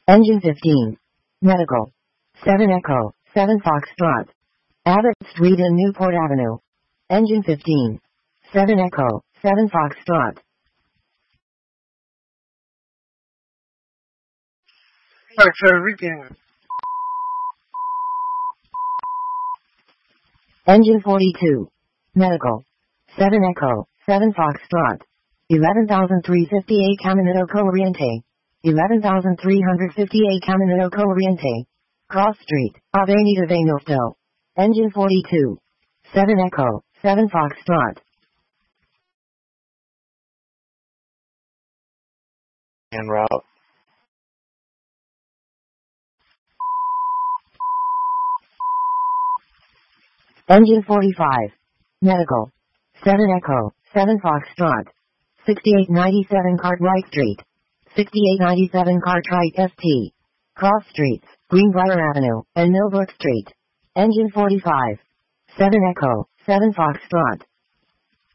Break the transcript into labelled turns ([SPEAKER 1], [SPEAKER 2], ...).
[SPEAKER 1] Engine 15. Medical. 7 Echo, 7 Foxtrot. Abbott Street and Newport Avenue. Engine 15. 7 Echo, 7 Foxtrot. Engine 42. Medical. 7 Echo, 7 Foxtrot. 11,358 Caminito Corriente. 11,358 Caminito Corriente. Cross Street, Avenida Venusto. Engine 42. 7 Echo, 7 Foxtrot.
[SPEAKER 2] En route.
[SPEAKER 1] Engine 45. Medical. 7 Echo, 7 Foxtrot. 6897 Cartwright Street. 6897 Cartwright ST. Cross Streets, Greenbrier Avenue, and Millbrook Street. Engine 45. 7 Echo, 7 Foxtrot.